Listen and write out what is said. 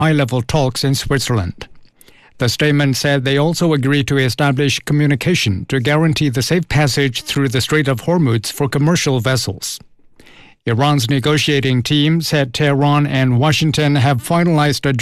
high-level talks in Switzerland. The statement said they also agreed to establish communication to guarantee the safe passage through the Strait of Hormuz for commercial vessels. Iran's negotiating team said Tehran and Washington have finalized a